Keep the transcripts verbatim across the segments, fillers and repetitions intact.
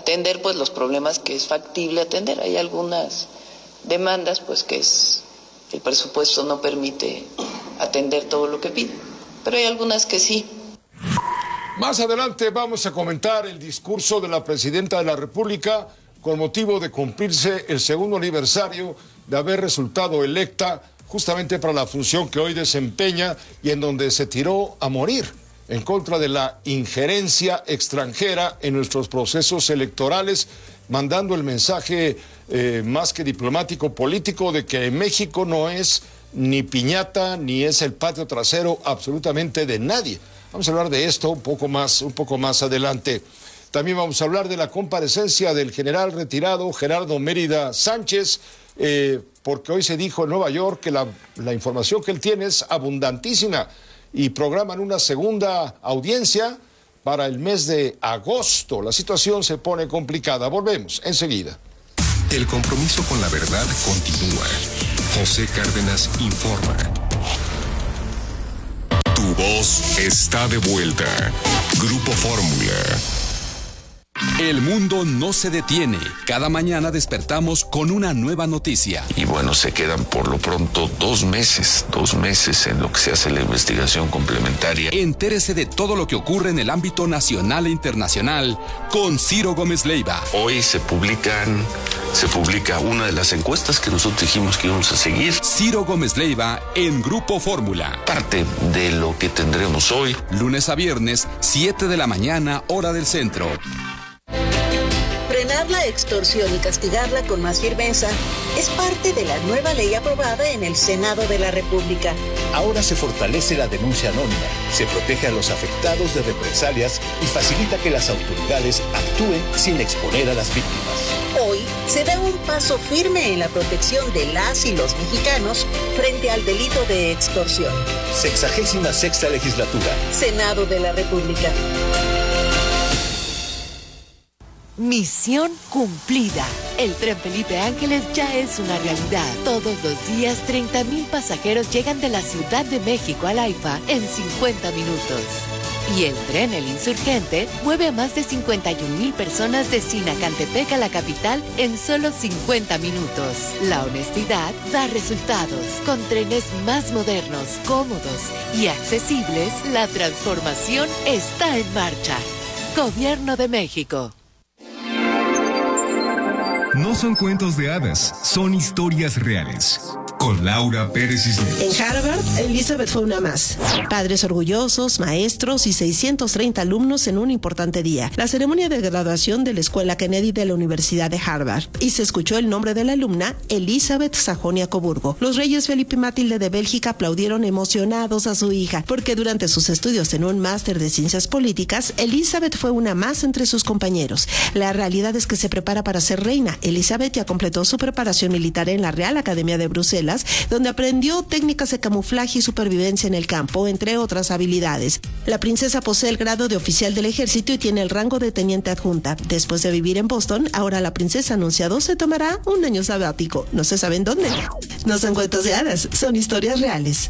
atender pues los problemas que es factible atender. Hay algunas demandas pues que es el presupuesto no permite atender todo lo que pide, pero hay algunas que sí. Más adelante vamos a comentar el discurso de la presidenta de la República con motivo de cumplirse el segundo aniversario de haber resultado electa justamente para la función que hoy desempeña y en donde se tiró a morir en contra de la injerencia extranjera en nuestros procesos electorales, mandando el mensaje eh, más que diplomático político de que México no es ni piñata ni es el patio trasero absolutamente de nadie. Vamos a hablar de esto un poco más, un poco más adelante. También vamos a hablar de la comparecencia del general retirado Gerardo Mérida Sánchez, eh, porque hoy se dijo en Nueva York que la, la información que él tiene es abundantísima y programan una segunda audiencia para el mes de agosto. La situación se pone complicada. Volvemos enseguida. El compromiso con la verdad continúa. José Cárdenas informa. Tu voz está de vuelta. Grupo Fórmula. El mundo no se detiene. Cada mañana despertamos con una nueva noticia. Y bueno, se quedan por lo pronto dos meses, dos meses en lo que se hace la investigación complementaria. Entérese de todo lo que ocurre en el ámbito nacional e internacional con Ciro Gómez Leiva. Hoy se publican, se publica una de las encuestas que nosotros dijimos que íbamos a seguir. Ciro Gómez Leiva en Grupo Fórmula. Parte de lo que tendremos hoy. Lunes a viernes, siete de la mañana, hora del centro. Frenar la extorsión y castigarla con más firmeza es parte de la nueva ley aprobada en el Senado de la República. Ahora se fortalece la denuncia anónima, se protege a los afectados de represalias y facilita que las autoridades actúen sin exponer a las víctimas. Hoy se da un paso firme en la protección de las y los mexicanos frente al delito de extorsión. Sexagésima sexta legislatura. Senado de la República. Misión cumplida. El Tren Felipe Ángeles ya es una realidad. Todos los días, treinta mil pasajeros llegan de la Ciudad de México al AIFA en cincuenta minutos. Y el tren El Insurgente mueve a más de cincuenta y un mil personas de Sinacantepec a la capital en solo cincuenta minutos. La honestidad da resultados. Con trenes más modernos, cómodos y accesibles, la transformación está en marcha. Gobierno de México. No son cuentos de hadas, son historias reales. Con Laura Pérez Cisneros. En Harvard, Elizabeth fue una más. Padres orgullosos, maestros y seiscientos treinta alumnos en un importante día. La ceremonia de graduación de la Escuela Kennedy de la Universidad de Harvard. Y se escuchó el nombre de la alumna, Elizabeth Sajonia-Coburgo. Los reyes Felipe y Matilde de Bélgica aplaudieron emocionados a su hija, porque durante sus estudios en un máster de ciencias políticas, Elizabeth fue una más entre sus compañeros. La realidad es que se prepara para ser reina. Elizabeth ya completó su preparación militar en la Real Academia de Bruselas, donde aprendió técnicas de camuflaje y supervivencia en el campo, entre otras habilidades. La princesa posee el grado de oficial del ejército y tiene el rango de teniente adjunta. Después de vivir en Boston, ahora la princesa anunciado se tomará un año sabático. No se sabe en dónde. No son cuentos de hadas, son historias reales.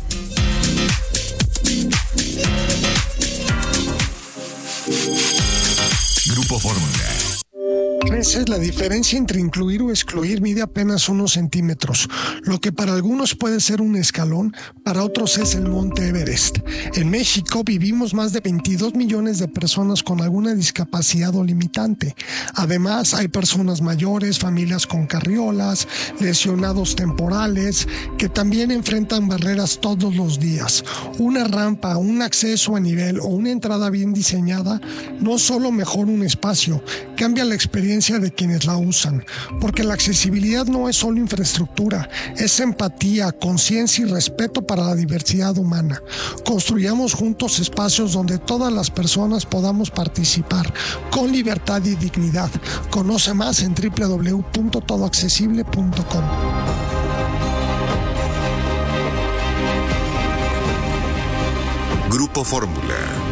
Grupo Fórmula. Esa es la diferencia entre incluir o excluir. Mide apenas unos centímetros. Lo que para algunos puede ser un escalón, para otros es el Monte Everest. En México vivimos más de veintidós millones de personas con alguna discapacidad o limitante. Además, hay personas mayores, familias con carriolas, lesionados temporales, que también enfrentan barreras todos los días. Una rampa, un acceso a nivel o una entrada bien diseñada no solo mejora un espacio, cambia la experiencia de quienes la usan, porque la accesibilidad no es solo infraestructura, es empatía, conciencia y respeto para la diversidad humana. Construyamos juntos espacios donde todas las personas podamos participar con libertad y dignidad. Conoce más en doble u doble u doble u punto todo accesible punto com. Grupo Fórmula.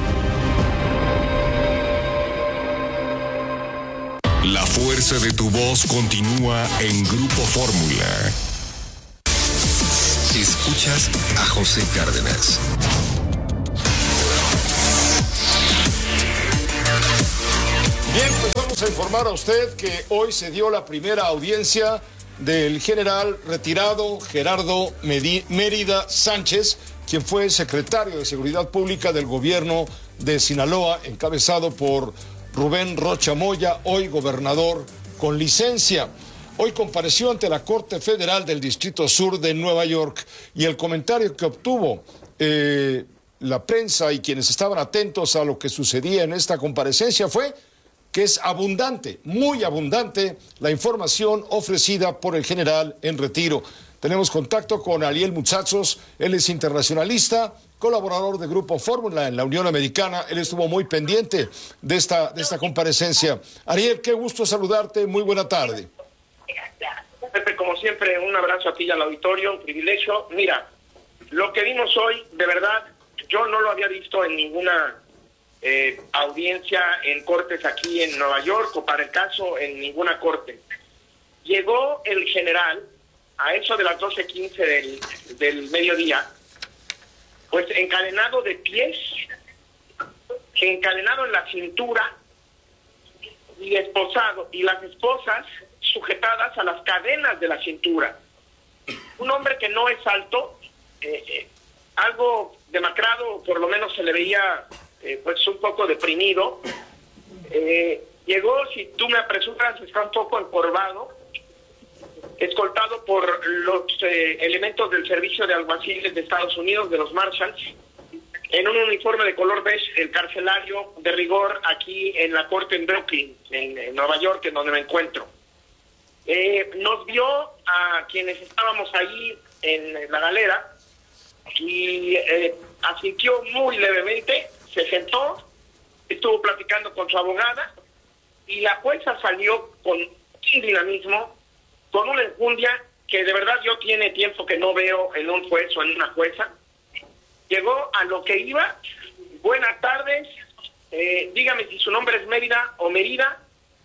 La fuerza de tu voz continúa en Grupo Fórmula. Escuchas a José Cárdenas. Bien, pues vamos vamos a informar a usted que hoy se dio la primera audiencia del general retirado Gerardo Medi- Mérida Sánchez, quien fue secretario de Seguridad Pública del gobierno de Sinaloa, encabezado por Rubén Rocha Moya, hoy gobernador con licencia. Hoy compareció ante la Corte Federal del Distrito Sur de Nueva York y el comentario que obtuvo eh, la prensa y quienes estaban atentos a lo que sucedía en esta comparecencia fue que es abundante, muy abundante, la información ofrecida por el general en retiro. Tenemos contacto con Ariel Muchachos, él es internacionalista, colaborador de Grupo Fórmula en la Unión Americana. Él estuvo muy pendiente de esta, de esta comparecencia. Ariel, qué gusto saludarte, muy buena tarde. Pepe, como siempre, un abrazo a ti y al auditorio, un privilegio. Mira, lo que vimos hoy, de verdad, yo no lo había visto en ninguna eh, audiencia en cortes aquí en Nueva York, o para el caso en ninguna corte. Llegó el general a eso de las doce quince del, del mediodía, pues encadenado de pies, encadenado en la cintura y esposado, y las esposas sujetadas a las cadenas de la cintura. Un hombre que no es alto, eh, eh, algo demacrado, por lo menos se le veía eh, pues un poco deprimido. Eh, llegó, si tú me apresuras, está un poco encorvado, escoltado por los eh, elementos del servicio de alguaciles de Estados Unidos, de los Marshals, en un uniforme de color beige, el carcelario de rigor aquí en la corte en Brooklyn, en, en Nueva York, en donde me encuentro. Eh, nos vio a quienes estábamos ahí en la galera y eh, asintió muy levemente, se sentó, estuvo platicando con su abogada y la jueza salió con un dinamismo, con una enjundia que de verdad yo tiene tiempo que no veo en un juez o en una jueza. Llegó a lo que iba. Buenas tardes, eh, dígame si su nombre es Mérida o Mérida.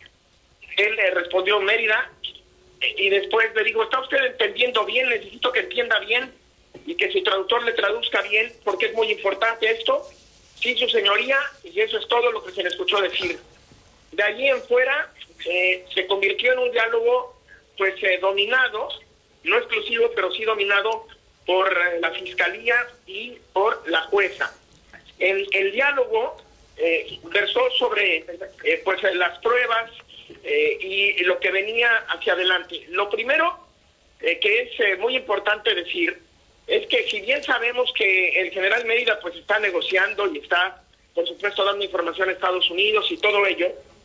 Él le respondió Mérida, y después le digo, ¿está usted entendiendo bien? Necesito que entienda bien y que su traductor le traduzca bien, porque es muy importante esto. Sí, su señoría, y eso es todo lo que se le escuchó decir. De allí en fuera eh, se convirtió en un diálogo pues eh, dominado, no exclusivo, pero sí dominado por eh, la fiscalía y por la jueza. El, el diálogo eh, versó sobre eh, pues eh, las pruebas eh, y lo que venía hacia adelante. Lo primero eh, que es eh, muy importante decir es que si bien sabemos que el general Mérida pues está negociando y está, por supuesto, dando información a Estados Unidos y todo ello,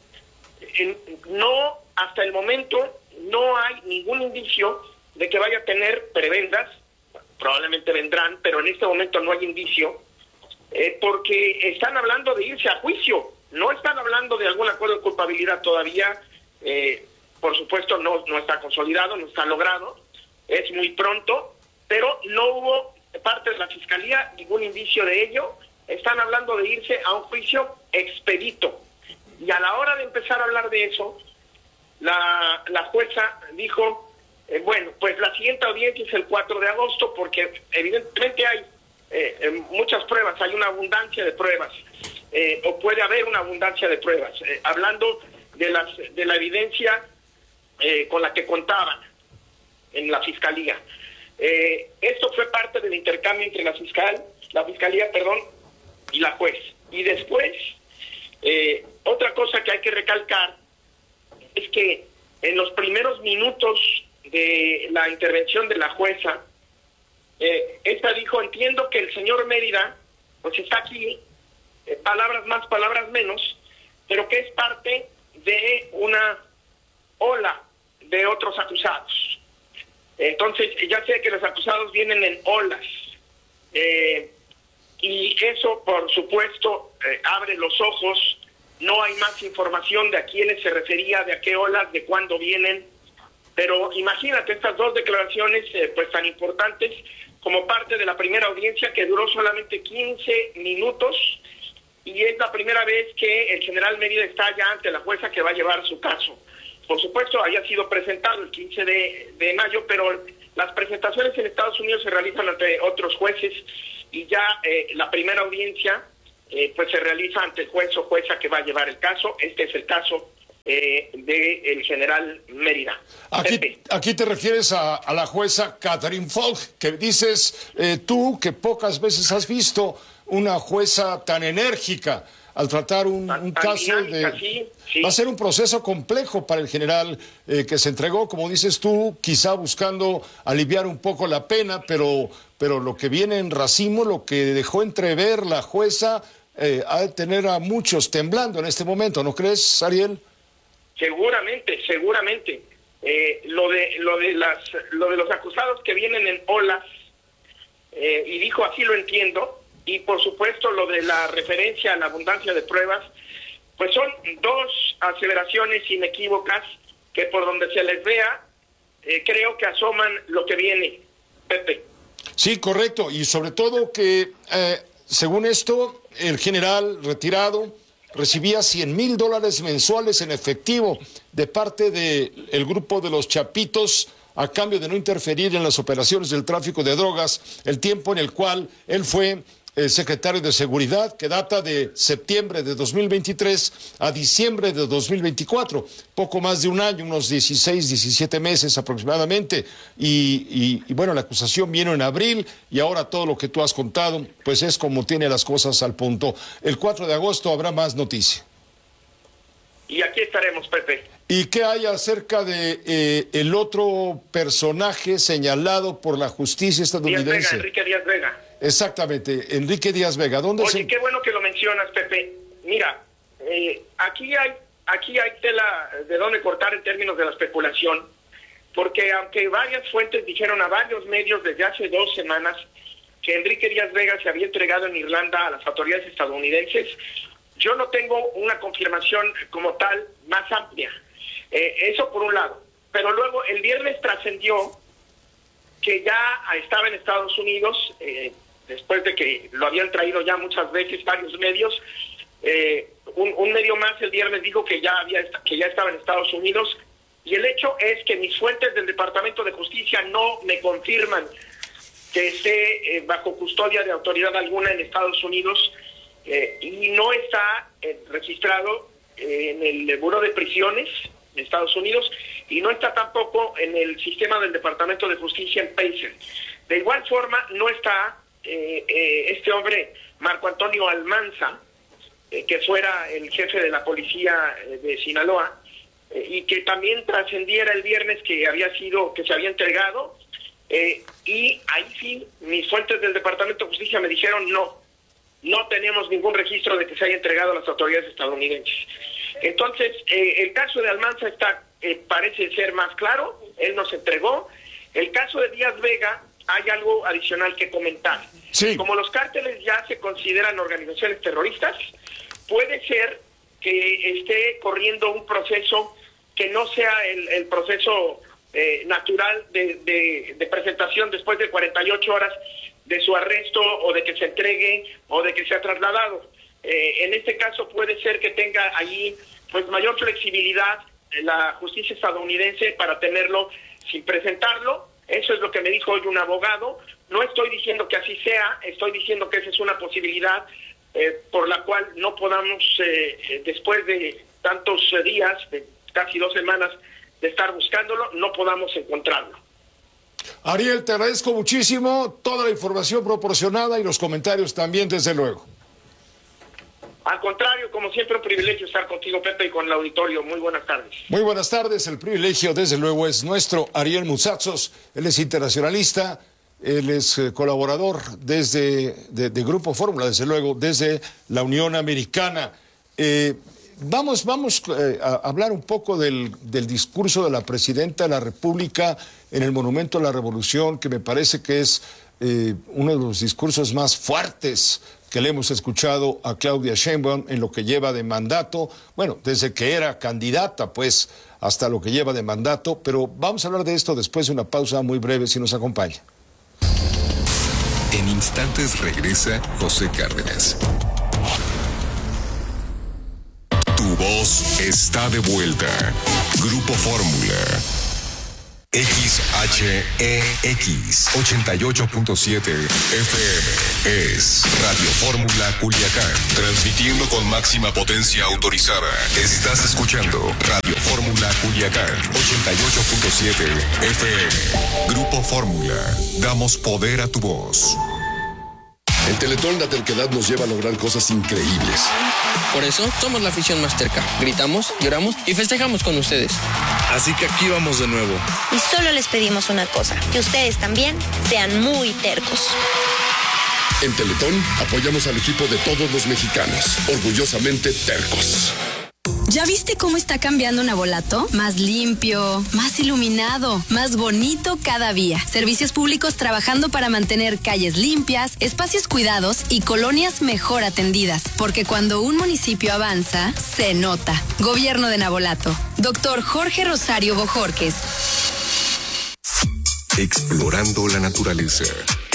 eh, no, hasta el momento no hay ningún indicio de que vaya a tener prebendas. Probablemente vendrán, pero en este momento no hay indicio, eh, porque están hablando de irse a juicio, no están hablando de algún acuerdo de culpabilidad todavía. Eh, por supuesto no, no está consolidado, no está logrado, es muy pronto, pero no hubo de parte de la Fiscalía ningún indicio de ello. Están hablando de irse a un juicio expedito, y a la hora de empezar a hablar de eso, la, la jueza dijo, eh, bueno, pues la siguiente audiencia es el cuatro de agosto, porque evidentemente hay eh, eh, muchas pruebas, hay una abundancia de pruebas, eh, o puede haber una abundancia de pruebas, eh, hablando de, las, de la evidencia eh, con la que contaban en la Fiscalía. Eh, esto fue parte del intercambio entre la fiscal, la Fiscalía, perdón, y la juez. Y después, eh, otra cosa que hay que recalcar es que en los primeros minutos de la intervención de la jueza, eh, esta dijo, entiendo que el señor Mérida pues está aquí, eh, palabras más, palabras menos, pero que es parte de una ola de otros acusados. Entonces, ya sé que los acusados vienen en olas, eh, y eso, por supuesto, eh, abre los ojos. No hay más información de a quiénes se refería, de a qué olas, de cuándo vienen. Pero imagínate estas dos declaraciones eh, pues tan importantes como parte de la primera audiencia, que duró solamente quince minutos, y es la primera vez que el general Mérida está ya ante la jueza que va a llevar su caso. Por supuesto, había sido presentado el quince de mayo, pero las presentaciones en Estados Unidos se realizan ante otros jueces, y ya eh, la primera audiencia eh, pues se realiza ante el juez o jueza que va a llevar el caso. Este es el caso eh, del general Mérida. Aquí, aquí te refieres a, a la jueza Catherine Falk, que dices eh, tú que pocas veces has visto una jueza tan enérgica al tratar un, un caso de... Sí, sí. Va a ser un proceso complejo para el general eh, que se entregó, como dices tú, quizá buscando aliviar un poco la pena, pero, pero lo que viene en racimo, lo que dejó entrever la jueza, eh, ha de tener a muchos temblando en este momento, ¿no crees, Ariel? Seguramente, seguramente. Eh, lo de lo de las lo de los acusados que vienen en olas, eh, y dijo así lo entiendo, y por supuesto lo de la referencia a la abundancia de pruebas, pues son dos aseveraciones inequívocas que por donde se les vea, eh, creo que asoman lo que viene, Pepe. Sí, correcto, y sobre todo que, eh, según esto, el general retirado recibía cien mil dólares mensuales en efectivo de parte del grupo de los Chapitos a cambio de no interferir en las operaciones del tráfico de drogas, el tiempo en el cual él fue el secretario de Seguridad, que data de septiembre de dos mil veintitrés a diciembre de dos mil veinticuatro, poco más de un año, unos dieciséis, diecisiete meses aproximadamente, y, y, y bueno, la acusación vino en abril, y ahora todo lo que tú has contado, pues es como tiene las cosas al punto. El cuatro de agosto habrá más noticia. Y aquí estaremos, Pepe. ¿Y qué hay acerca de eh, el otro personaje señalado por la justicia estadounidense? Díaz Vega, Enrique Díaz Vega. Exactamente, Enrique Díaz Vega. ¿Dónde Oye, se... qué bueno que lo mencionas, Pepe. Mira, eh, aquí hay aquí hay tela de dónde cortar en términos de la especulación, porque aunque varias fuentes dijeron a varios medios desde hace dos semanas que Enrique Díaz Vega se había entregado en Irlanda a las autoridades estadounidenses, yo no tengo una confirmación como tal más amplia. Eh, eso por un lado. Pero luego el viernes trascendió que ya estaba en Estados Unidos, eh, después de que lo habían traído ya muchas veces varios medios. Eh, un, un medio más el viernes dijo que ya había que ya estaba en Estados Unidos, y el hecho es que mis fuentes del Departamento de Justicia no me confirman que esté eh, bajo custodia de autoridad alguna en Estados Unidos, eh, y no está eh, registrado eh, en el Buró de Prisiones de Estados Unidos, y no está tampoco en el sistema del Departamento de Justicia en Pacer. De igual forma, no está eh, eh, este hombre, Marco Antonio Almanza, eh, que fuera el jefe de la policía eh, de Sinaloa, eh, y que también trascendiera el viernes que había sido, que se había entregado, eh, y ahí sí, mis fuentes del Departamento de Justicia me dijeron no, no tenemos ningún registro de que se haya entregado a las autoridades estadounidenses. Entonces, eh, el caso de Almanza está, eh, parece ser más claro, él nos entregó. El caso de Díaz Vega, hay algo adicional que comentar. Sí. Como los cárteles ya se consideran organizaciones terroristas, puede ser que esté corriendo un proceso que no sea el, el proceso eh, natural de, de, de presentación después de cuarenta y ocho horas de su arresto, o de que se entregue, o de que sea trasladado. Eh, en este caso puede ser que tenga allí pues mayor flexibilidad la justicia estadounidense para tenerlo sin presentarlo. Eso es lo que me dijo hoy un abogado. No estoy diciendo que así sea, estoy diciendo que esa es una posibilidad eh, por la cual no podamos, eh, después de tantos eh, días, de casi dos semanas de estar buscándolo, no podamos encontrarlo. Ariel, te agradezco muchísimo toda la información proporcionada y los comentarios también, desde luego. Al contrario, como siempre, un privilegio estar contigo, Pepe, y con el auditorio. Muy buenas tardes. Muy buenas tardes. El privilegio, desde luego, es nuestro. Ariel Moutsatsos, él es internacionalista, él es eh, colaborador desde de, de Grupo Fórmula, desde luego, desde la Unión Americana. Eh, vamos vamos eh, a hablar un poco del, del discurso de la presidenta de la República en el Monumento a la Revolución, que me parece que es eh, uno de los discursos más fuertes que le hemos escuchado a Claudia Sheinbaum en lo que lleva de mandato, bueno, desde que era candidata, pues, hasta lo que lleva de mandato, pero vamos a hablar de esto después de una pausa muy breve, si nos acompaña. En instantes regresa José Cárdenas. Tu voz está de vuelta. Grupo Fórmula. X H E X ochenta y ocho punto siete F M es Radio Fórmula Culiacán, transmitiendo con máxima potencia autorizada. Estás escuchando Radio Fórmula Culiacán ochenta y ocho punto siete F M. Grupo Fórmula, damos poder a tu voz. En Teletón la terquedad nos lleva a lograr cosas increíbles. Por eso somos la afición más terca. Gritamos, lloramos y festejamos con ustedes. Así que aquí vamos de nuevo. Y solo les pedimos una cosa, que ustedes también sean muy tercos. En Teletón apoyamos al equipo de todos los mexicanos, orgullosamente tercos. ¿Ya viste cómo está cambiando Navolato? Más limpio, más iluminado, más bonito cada día. Servicios públicos trabajando para mantener calles limpias, espacios cuidados y colonias mejor atendidas. Porque cuando un municipio avanza, se nota. Gobierno de Navolato. Doctor Jorge Rosario Bojorques. Explorando la naturaleza.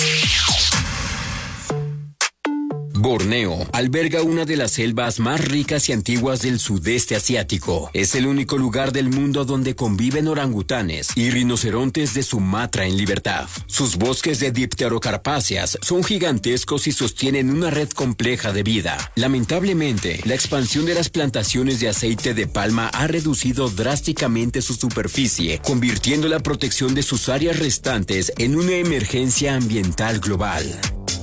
Borneo alberga una de las selvas más ricas y antiguas del sudeste asiático. Es el único lugar del mundo donde conviven orangutanes y rinocerontes de Sumatra en libertad. Sus bosques de dipterocarpáceas son gigantescos y sostienen una red compleja de vida. Lamentablemente, la expansión de las plantaciones de aceite de palma ha reducido drásticamente su superficie, convirtiendo la protección de sus áreas restantes en una emergencia ambiental global.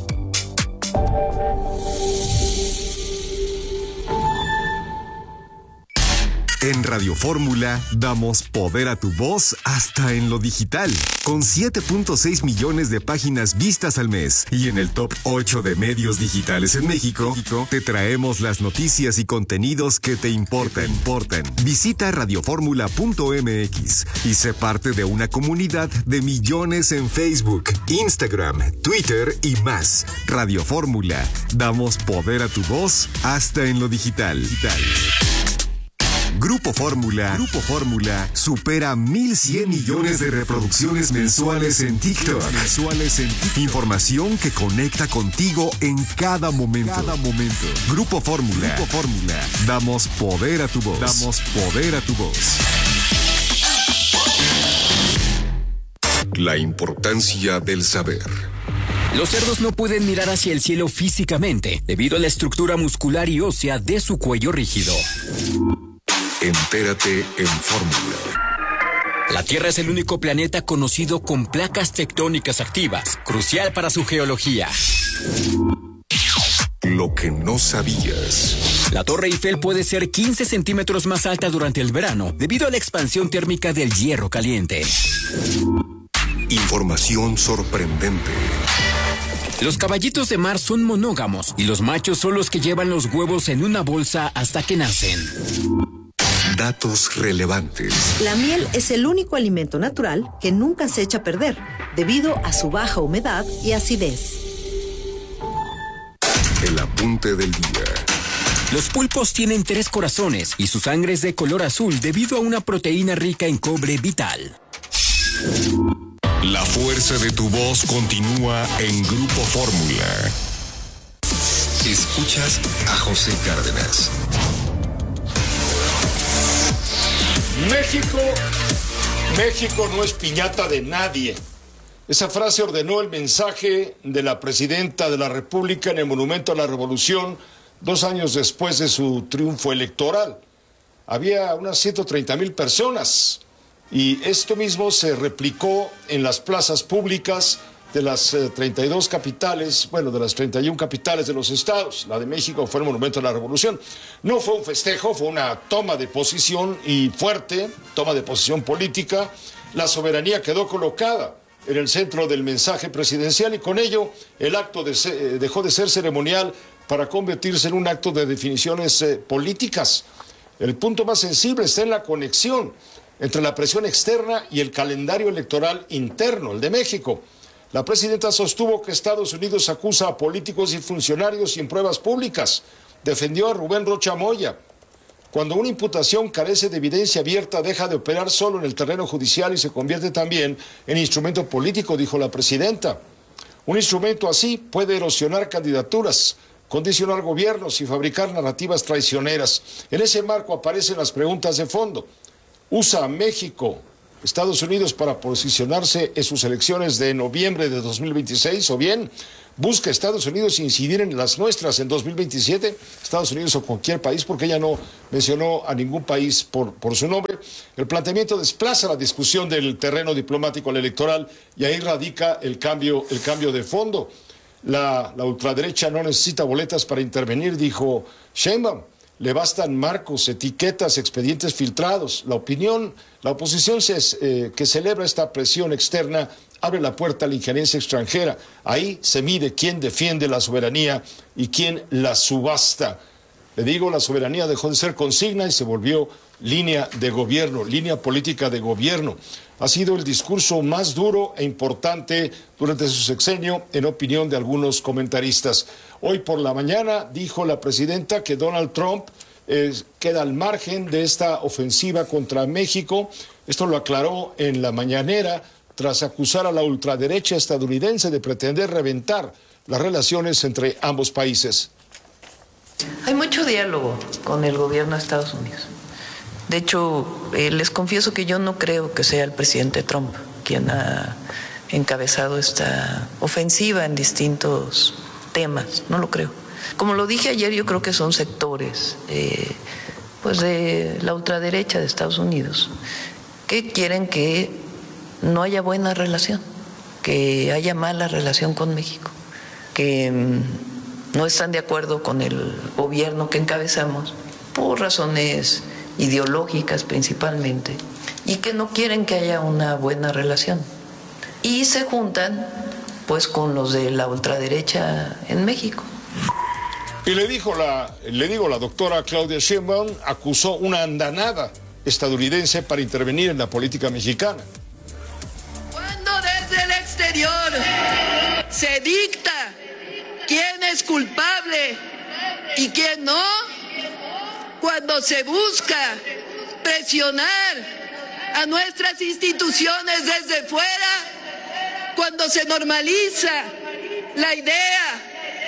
En Radio Fórmula damos poder a tu voz hasta en lo digital, con siete punto seis millones de páginas vistas al mes. Y en el top ocho de medios digitales en México, te traemos las noticias y contenidos que te importan. importan. Visita radioformula punto m x y sé parte de una comunidad de millones en Facebook, Instagram, Twitter y más. Radio Fórmula, damos poder a tu voz hasta en lo digital. digital. Grupo Fórmula, Grupo Fórmula supera mil cien millones de reproducciones mensuales en TikTok. Mensuales en TikTok. Información que conecta contigo en cada momento. Cada momento. Grupo Fórmula, Grupo Fórmula. Damos poder a tu voz. Damos poder a tu voz. La importancia del saber. Los cerdos no pueden mirar hacia el cielo físicamente, debido a la estructura muscular y ósea de su cuello rígido. Entérate en Fórmula. La Tierra es el único planeta conocido con placas tectónicas activas, crucial para su geología. Lo que no sabías. La Torre Eiffel puede ser quince centímetros más alta durante el verano, debido a la expansión térmica del hierro caliente. Información sorprendente. Los caballitos de mar son monógamos y los machos son los que llevan los huevos en una bolsa hasta que nacen. Datos relevantes. La miel es el único alimento natural que nunca se echa a perder, debido a su baja humedad y acidez. El apunte del día. Los pulpos tienen tres corazones y su sangre es de color azul debido a una proteína rica en cobre vital. La fuerza de tu voz continúa en Grupo Fórmula. Escuchas a José Cárdenas. México, México no es piñata de nadie. Esa frase ordenó el mensaje de la presidenta de la República en el Monumento a la Revolución dos años después de su triunfo electoral. Había unas ciento treinta mil personas y esto mismo se replicó en las plazas públicas de las eh, treinta y dos capitales, bueno, de las treinta y una capitales de los estados. La de México fue el Monumento a la Revolución. No fue un festejo, fue una toma de posición y fuerte, toma de posición política. La soberanía quedó colocada en el centro del mensaje presidencial y con ello el acto de se, eh, dejó de ser ceremonial para convertirse en un acto de definiciones eh, políticas. El punto más sensible está en la conexión entre la presión externa y el calendario electoral interno, el de México. La presidenta sostuvo que Estados Unidos acusa a políticos y funcionarios sin pruebas públicas. Defendió a Rubén Rocha Moya. Cuando una imputación carece de evidencia abierta, deja de operar solo en el terreno judicial y se convierte también en instrumento político, dijo la presidenta. Un instrumento así puede erosionar candidaturas, condicionar gobiernos y fabricar narrativas traicioneras. En ese marco aparecen las preguntas de fondo. ¿Usa México Estados Unidos para posicionarse en sus elecciones de noviembre de dos mil veintiséis, o bien busca Estados Unidos incidir en las nuestras en dos mil veintisiete, Estados Unidos o cualquier país, porque ella no mencionó a ningún país por, por su nombre. El planteamiento desplaza la discusión del terreno diplomático al electoral y ahí radica el cambio, el cambio de fondo. La, la ultraderecha no necesita boletas para intervenir, dijo Sheinbaum. Le bastan marcos, etiquetas, expedientes filtrados. La opinión, la oposición se, eh, que celebra esta presión externa abre la puerta a la injerencia extranjera. Ahí se mide quién defiende la soberanía y quién la subasta. Le digo, la soberanía dejó de ser consigna y se volvió línea de gobierno, línea política de gobierno. Ha sido el discurso más duro e importante durante su sexenio, en opinión de algunos comentaristas. Hoy por la mañana dijo la presidenta que Donald Trump eh, queda al margen de esta ofensiva contra México. Esto lo aclaró en la mañanera tras acusar a la ultraderecha estadounidense de pretender reventar las relaciones entre ambos países. Hay mucho diálogo con el gobierno de Estados Unidos. De hecho, eh, les confieso que yo no creo que sea el presidente Trump quien ha encabezado esta ofensiva en distintos temas, no lo creo. Como lo dije ayer, yo creo que son sectores eh, pues de la ultraderecha de Estados Unidos que quieren que no haya buena relación, que haya mala relación con México, que mmm, no están de acuerdo con el gobierno que encabezamos por razones ideológicas principalmente, y que no quieren que haya una buena relación. Y se juntan pues con los de la ultraderecha en México. Y le dijo la, le digo, la doctora Claudia Sheinbaum acusó una andanada estadounidense para intervenir en la política mexicana. Cuando desde el exterior se dicta quién es culpable y quién no, cuando se busca presionar a nuestras instituciones desde fuera, cuando se normaliza la idea